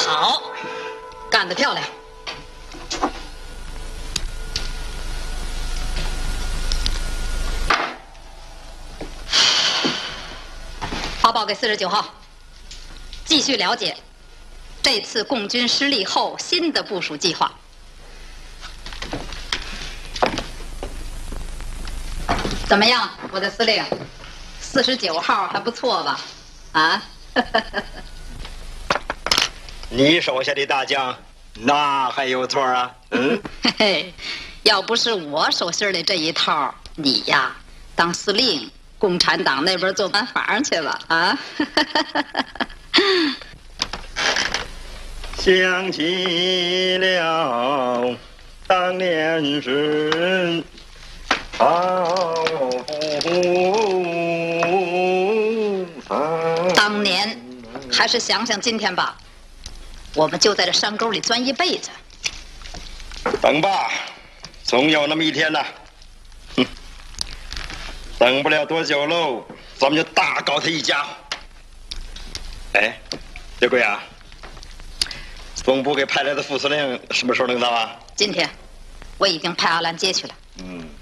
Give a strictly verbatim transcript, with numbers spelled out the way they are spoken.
好，干得漂亮。发报给四十九号，继续了解这次共军失利后新的部署计划。怎么样，我的司令？四十九号还不错吧？啊？ 你手下的大将，那还有错啊？嗯， 嘿嘿，要不是我手心里这一套，你呀，当司令，共产党那边做班房去了啊！ 想起了当年是好当年，还是想想今天吧。我们就在这山沟里钻一辈子。 等吧，总有那么一天呐。哼，等不了多久喽，咱们就大搞他一家。哎，刘贵啊，总部给派来的副司令什么时候能到啊？ 今天，我已经派阿兰接去了。 嗯。